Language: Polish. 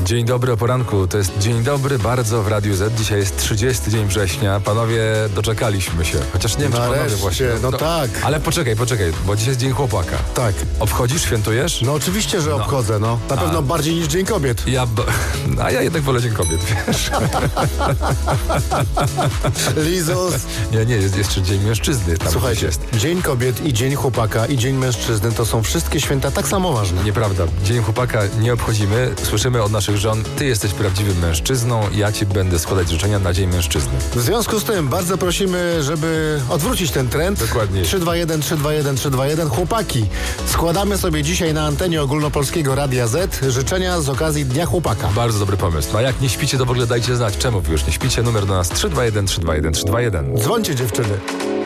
Dzień dobry o poranku, to jest dzień dobry bardzo w Radiu Z. Dzisiaj jest 30 dzień września. Panowie, doczekaliśmy się. Chociaż nie wiem, czy panowie właśnie. No tak. Ale poczekaj, bo dzisiaj jest Dzień Chłopaka. Tak. Obchodzisz, świętujesz? No oczywiście, że obchodzę, no. Na pewno bardziej niż Dzień Kobiet. A ja jednak wolę Dzień Kobiet, wiesz. Lizus. Nie, jest jeszcze Dzień Mężczyzny. Tam Słuchajcie, jest. Dzień Kobiet i Dzień Chłopaka i Dzień Mężczyzny to są wszystkie święta tak samo ważne. Nieprawda. Dzień Chłopaka nie obchodzimy. Słyszymy od naszych żon, ty jesteś prawdziwym mężczyzną, ja ci będę składać życzenia na Dzień Mężczyzny. W związku z tym bardzo prosimy, żeby odwrócić ten trend. Dokładnie. 321, 321, 321. Chłopaki, składamy sobie dzisiaj na antenie ogólnopolskiego Radia Z życzenia z okazji Dnia Chłopaka. Bardzo dobry pomysł. No a jak nie śpicie, to w ogóle dajcie znać, czemu wy już nie śpicie. Numer do nas 321 321 321. Dzwońcie, dziewczyny.